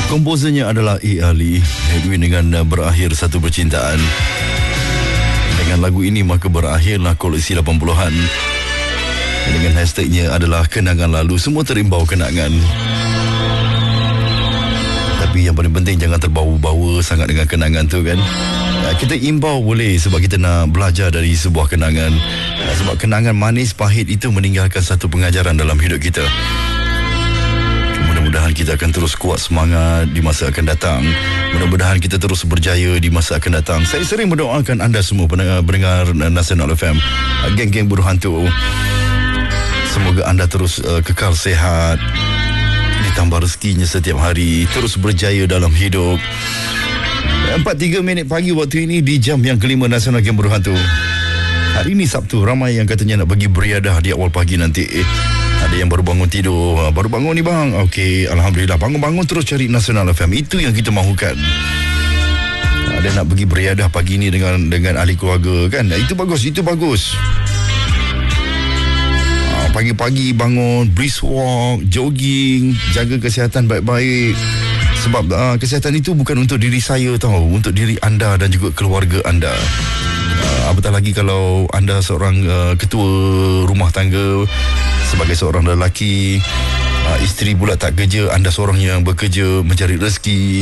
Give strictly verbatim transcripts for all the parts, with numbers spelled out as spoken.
Komposernya adalah A. Ali Edwin dengan uh, Berakhir Satu Percintaan. Dengan lagu ini maka berakhirlah koleksi lapan puluhan. Dengan hashtagnya adalah Kenangan Lalu. Semua terimbau kenangan. Tapi yang paling penting jangan terbawa-bawa sangat dengan kenangan tu kan. Kita imbau boleh sebab kita nak belajar dari sebuah kenangan. Sebab kenangan manis pahit itu meninggalkan satu pengajaran dalam hidup kita. Mudah-mudahan kita akan terus kuat semangat di masa akan datang. Mudah-mudahan kita terus berjaya di masa akan datang. Saya sering mendoakan anda semua pendengar Nasional F M, geng-geng buruh hantu. Semoga anda terus uh, kekal sehat, ditambah rezekinya setiap hari, terus berjaya dalam hidup. Empat tiga minit pagi waktu ini di jam yang kelima Nasional Geng Buruh Hantu. Hari ini Sabtu, ramai yang katanya nak pergi beriadah di awal pagi nanti. Eh, ada yang baru bangun tidur. Baru bangun ni bang. Okey, Alhamdulillah. Bangun-bangun terus cari Nasional F M. Itu yang kita mahukan. Ada nak pergi beriadah pagi ni dengan dengan ahli keluarga kan. Itu bagus, itu bagus. Pagi-pagi bangun, brisk walk, jogging, jaga kesihatan baik-baik. Sebab uh, kesihatan itu bukan untuk diri saya tahu, untuk diri anda dan juga keluarga anda. Uh, apatah lagi kalau anda seorang uh, ketua rumah tangga, sebagai seorang lelaki, uh, isteri pula tak kerja, anda seorang yang bekerja mencari rezeki.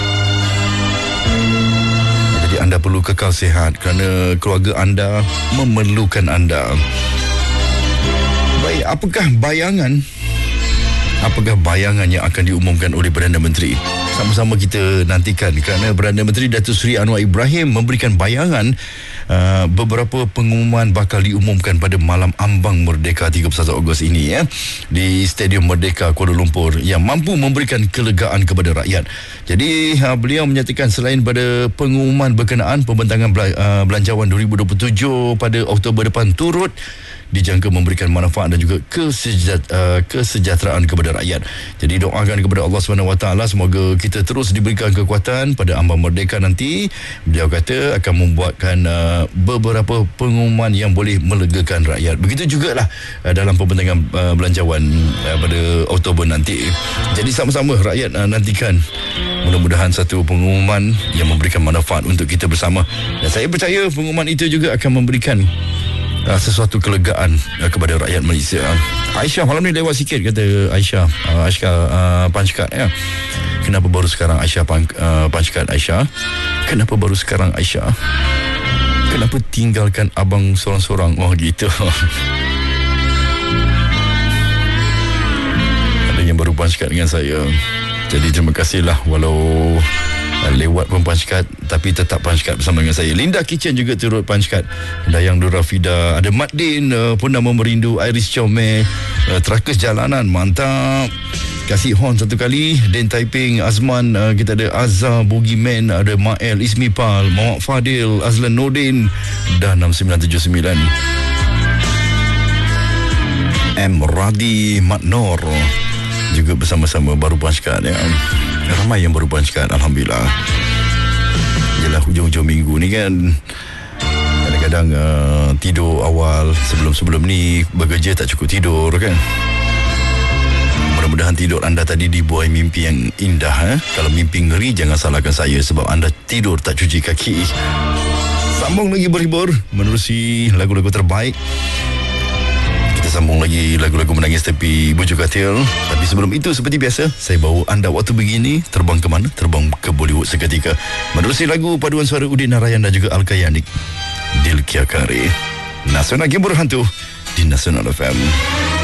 Jadi anda perlu kekal sihat kerana keluarga anda memerlukan anda. Baik, apakah bayangan Apakah bayangan yang akan diumumkan oleh Perdana Menteri? Sama-sama kita nantikan kerana Perdana Menteri Datuk Seri Anwar Ibrahim memberikan bayangan uh, beberapa pengumuman bakal diumumkan pada malam ambang Merdeka tiga puluh satu Ogos ini ya, di Stadium Merdeka Kuala Lumpur yang mampu memberikan kelegaan kepada rakyat. Jadi uh, beliau menyatakan selain pada pengumuman berkenaan pembentangan bela- uh, belanjawan dua ribu dua puluh tujuh pada Oktober depan turut dijangka memberikan manfaat dan juga kesejahteraan, uh, kesejahteraan kepada rakyat. Jadi doakan kepada Allah subhanahu wa taala semoga kita terus diberikan kekuatan pada ambang merdeka nanti. Beliau kata akan membuatkan uh, beberapa pengumuman yang boleh melegakan rakyat. Begitu jugalah uh, dalam pembentangan uh, belanjawan uh, pada Oktober nanti. Jadi sama-sama rakyat uh, nantikan mudah-mudahan satu pengumuman yang memberikan manfaat untuk kita bersama. Dan saya percaya pengumuman itu juga akan memberikan Uh, sesuatu kelegaan uh, kepada rakyat Malaysia. Aisyah malam ni lewat sikit kata Aisyah uh, Aisyah uh, Punchcard ya. Kenapa baru sekarang Aisyah uh, Punchcard Aisyah? Kenapa baru sekarang Aisyah? Kenapa tinggalkan abang sorang-sorang? Oh gitu. Ada yang baru Punchcard dengan saya. Jadi terima kasihlah walau Uh, lewat pun punchcard tapi tetap punchcard bersama dengan saya. Linda Kitchen juga turut punchcard. Dayang Dura Fida, ada Mat Din, uh, Purnama Merindu, Iris Chome, uh, Trakus Jalanan, mantap. Kasih horn satu kali. Den Taiping, Azman, uh, kita ada Azhar, Boogeyman, ada Mael, Ismi Pal, Muhammad Fadil, Azlan Nordin dan enam sembilan tujuh sembilan. M. Radi, Mat Nor juga bersama-sama baru punchcard ya. Ramai yang baru punchcard, Alhamdulillah. Yalah hujung-hujung minggu ni kan kadang-kadang uh, tidur awal. Sebelum-sebelum ni bekerja tak cukup tidur kan. Mudah-mudahan tidur anda tadi dibuai mimpi yang indah. Eh? Kalau mimpi ngeri jangan salahkan saya sebab anda tidur tak cuci kaki. Sambung lagi berhibur menerusi lagu-lagu terbaik. Sambung lagi lagu-lagu menangis tepi bujuk katil. Tapi sebelum itu seperti biasa saya bawa anda waktu begini terbang ke mana? Terbang ke Bollywood seketika menerusi lagu paduan suara Udin Narayan dan juga Al-Kayanik, Dil Kya Kare. Nasional Geng Buruh Hantu di Nasional F M.